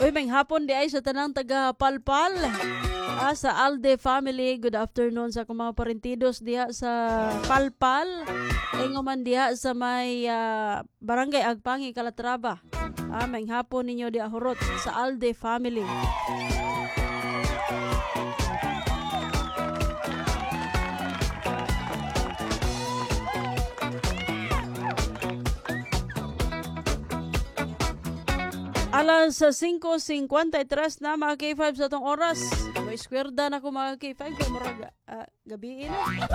Uy, may hapon di ay sa tanang taga Palpal. Sa Alde family, good afternoon sa akong mga parentidos diha sa Palpal. Ingo man diha sa may barangay Agpangi, Calatrava. May hapon ninyo diha hurot sa Alde family. Alas 5:53 na mga K5 sa itong oras. May skwerde na ko mga K5. Kaya murag gabiin.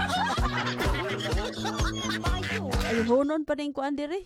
Ayuhonon pa rin ko andiri.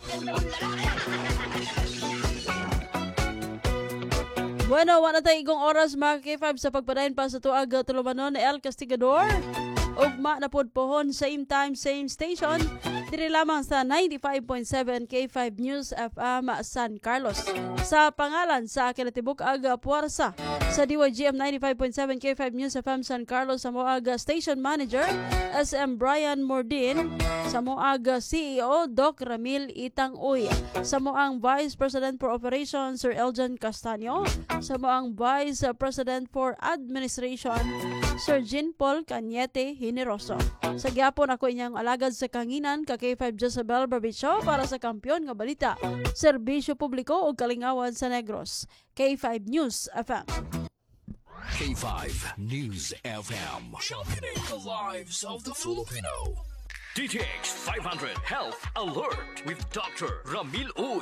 Bueno, wala tayo igong oras mga K5 sa pagpadayon pa sa tuag tulumanon El Castigador. Ugma na pod pohon, same time, same station. Diri lamang sa 95.7 K5 News FM San Carlos. Sa pangalan sa Kinatibuk Aga Puwersa sa DYGM 95.7 K5 News FM San Carlos sa Moaga Station Manager SM Brian Mordin, sa Moaga CEO Doc Ramil Itang Uy, sa Moang Vice President for Operations Sir Eljan Castaño, sa Moang Vice President for Administration Sir Jean Paul Cañete Hineroso. Sa gyapon ako inyang alagad sa kanginan ka K5 Jezebel Barbicho para sa kampiyon nga balita, serbisyo publiko o kalingawan sa Negros. K5 News FM. K5 News FM. Championing the lives of the Filipino. DTX 500 Health Alert with Dr. Ramil Uy.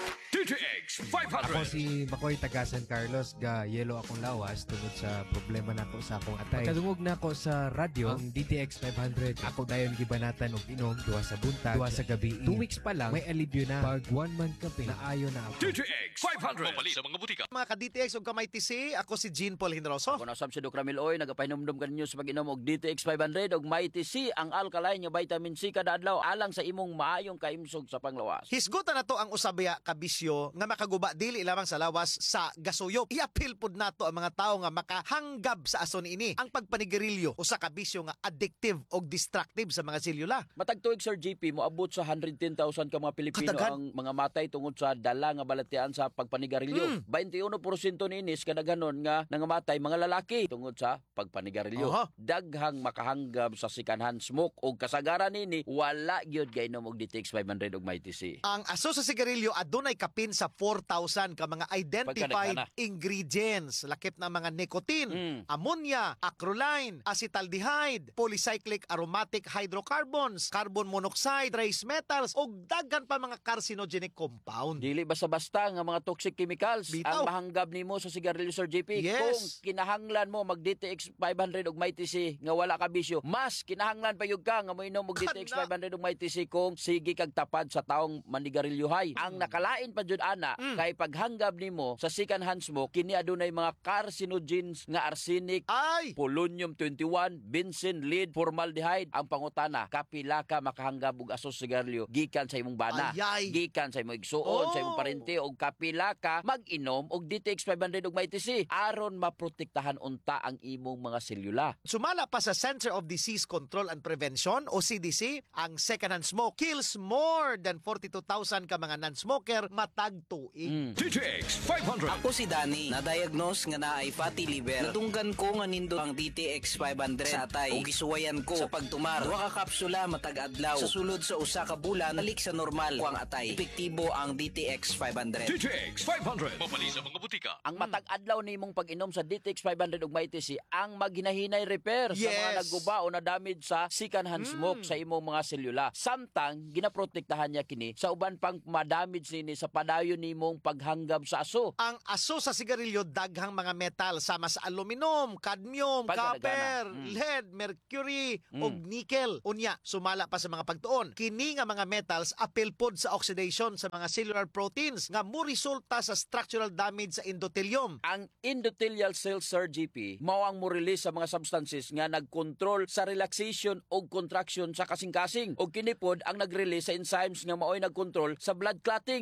DTX 500. Ako si Makoy taga San Carlos, ga yelo akong lawas tungod sa problema nako sa akong atay. Kadungog na ako sa radyo ang DTX 500. Ako dayon gibanatan og inom duwa sa buntag, duwa sa gabi. 2 weeks pa lang may alibyo na. Pag 1 month ka na ayo na ako. DTX 500. Mapali sa mga butika. Mga ka-DTX ug kamay TC, ako si Jean Paul Hineroso. Ako na si Dr. Ramil Uy, nagapahinumdum kanyo sa pag-inom og DTX 500 ug may TC ang alkaline nga vitamin C kada adlaw alang sa imong maayong kaimsog sa panglawas. Hisgutan na to ang usabya kabisyo nga makaguba dili lamang sa lawas sa gasuyop. I-appeal pud nato ang mga tawo nga makahanggab sa ason ini. Ang pagpanigarilyo usa ka bisyo nga addictive og distractive sa mga selula. Matag tuig Sir JP moabot sa 110,000 ka mga Pilipino Katagan. ang mga matay tungod sa dala nga balatian sa pagpanigarilyo. 21% niinis kadaghanon nga nangamatay mga lalaki tungod sa pagpanigarilyo. Daghang makahanggab sa secondhand smoke og kasagaran nini wala gyud gainom og DTX 500 og may TC. Ang aso sa sigarilyo adunay kapin sa 4,000 ka mga identified ingredients. Lakip na mga nicotine, ammonia, acrolein, acetaldehyde, polycyclic aromatic hydrocarbons, carbon monoxide, trace metals, ug daghan pa mga carcinogenic compound. Dili basta-basta nga mga toxic chemicals Bitaw. ang mahanggab nimo sa sigarilyo Sir JP. Yes. Kung kinahanglan mo mag DTX 500 og may TC nga wala ka bisyo, mas kinahanglan pa yug ka nga moinom og DTX 500 og may TC kung sige kag tapad sa taong manigarilyohay. Ang nakalain pa jud ana kay paghanggab nimo sa second hand smoke kini adunay mga carcinogens nga arsenic, polonium 21, benzene, lead, formaldehyde. Ang pangutana, kapila ka makahanggab og aso sa sigarilyo gikan sa imong bana, gikan sa imong igsuon, sa imong parente, og kapila ka mag-inom og DTX 500 og may TC aron maprotektahan unta ang imong mga selula. Sumala pa sa Center of Disease Control and Prevention o CDC, ang second-hand smoke kills more than 42,000 ka mga non-smoker matag tuig. DTX 500. Ako si Danny, na-diagnose nga naay fatty liver. Natunggan ko nga nindo ang DTX 500 sa atay o gisuwayan ko sa pagtumar. Duha ka kapsula matag adlaw. Sa sulod sa usa ka bulan, balik sa normal ko ang atay. Epektibo ang DTX 500. DTX 500. Mapali sa mga butika. Ang matag adlaw nimong pag-inom sa DTX 500 ug may TC ang maghinahinay repair sa mga nagguba o na damage sa second hand smoke sa imong mga selula. Samtang ginaprotektahan niya kini sa uban pang madamage nini sa padayon nimong paghanggab sa aso. Ang aso sa sigarilyo daghang mga metal sama sa aluminum, cadmium, copper, lead, mercury ug nickel. Unya, sumala pa sa mga pagtuon. Kini nga mga metals apil pod sa oxidation sa mga cellular proteins nga mo resulta sa structural damage sa endothelium. Ang endothelial cells, Sir GP, mao ang mo-release sa mga substances nga nag-control sa relaxation o contraction sa kasing-kasing. O kini pod ang nag-release sa enzymes nga mao'y nag-control sa blood clotting, immune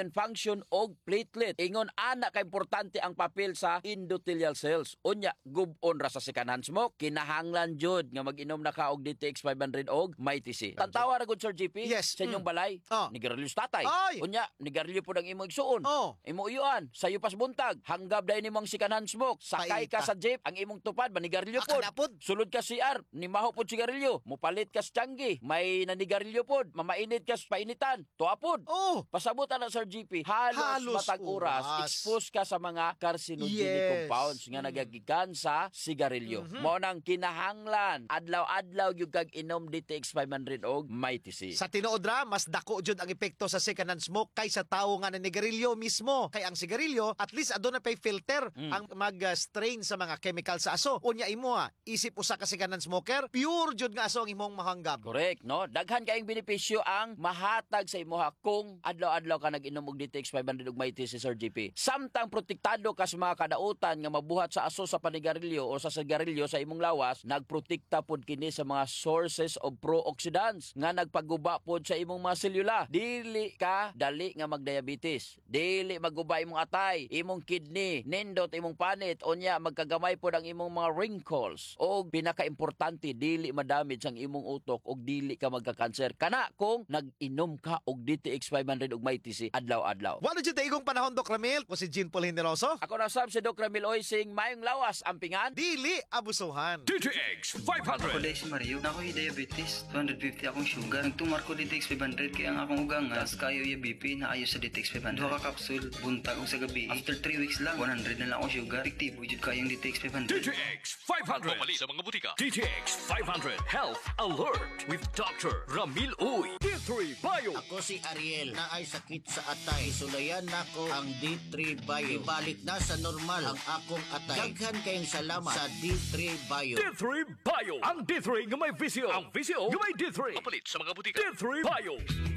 immune function og platelet. Ingon ana ka importante ang papel sa endothelial cells. Unya gub-on ra sa secondhand smoke, kinahanglan jud nga mag-inom na ka og DTX 500 og Mighty C. Tantawa ra gud Sir GP Yes. sa inyong balay. Nigarilyo sa tatay. Ay. Unya nigarilyo pud ang imong igsuon. Imo uyuan sayo pas buntag, hanggab dai nimong secondhand smoke. Sakay ka Paita. sa jeep, ang imong tupad manigarilyo pod. Akala pod. Sulod ka CR, nimaho pod sigarilyo. Mupalit ka sa tiyanggi, may nanigarilyo pod. Mamainit ka sa painitan, tuwa pod. Pasabot na Sir GP, halos matag oras, expose ka sa mga carcinogenic compounds nga nagagikan sa sigarilyo. Mao nang kinahanglan, adlaw-adlaw gyud kag inom DTX 500 og Mighty C. Sa tinuod ra, mas dako jud ang epekto sa second hand smoke kaysa tawo nga nanigarilyo mismo. Kay ang sigarilyo, at least aduna pay filter ang mag-strain sa mga chemical sa aso. Unya imo isip usa ka second hand smoker, pure jud nga aso ang imong mahanggab. Correct, no? Daghan kayong benepisyo ang mahatag sa imuha kung adlaw-adlaw ka nag-inom og DTX 500 ug Mighty C, Sir GP. Samtang protektado ka sa mga kadautan nga mabuhat sa aso sa panigarilyo o sa sigarilyo sa imong lawas, nagprotekta pod kini sa mga sources of pro-oxidants nga nagpaguba pod sa imong mga selula. Dili ka dali nga magdiabetes. Dili maguba imong atay, imong kidney, nindot imong panit, unya magkagamay pod ang imong mga wrinkles. O pinaka-importante, dili madamage ang imong utok og dili ka magka-cancer. Kana kung nag-inom ka og DTX 500 ug Mighty C adlaw-adlaw. Wala jud taigong panahon, Doc Ramil. Ko si Jean Paul Generoso. Ako na sab si Doc Ramil Oysing, mayong lawas ampingan. Dili abusuhan. DTX Ako 500. dahil si Mario, na ako'y diabetes, 250 akong sugar. Nagtumar ko DTX 500 kaya ang akong ugangas, kayo yung BP na ayos sa DTX 500. Duha ka kapsul, buntag o sa gabi. After 3 weeks lang, 100 na lang akong sugar. Tiktibo jud kayong DTX 500. DTX 500. Mapali sa mga butika. DTX 500 Health Alert with Dr. Ramil Uy. D3 Bio. Ako si Ariel na ay sakit sa atay. Isulayan nako ang D3 Bio. Ibalik na sa normal ang akong atay. Daghan kayong salamat sa D3 Bio. D3 Bio. Ang D3 nga may visio. Ang visio nga may D3. Mapalit sa mga butika. D3 Bio.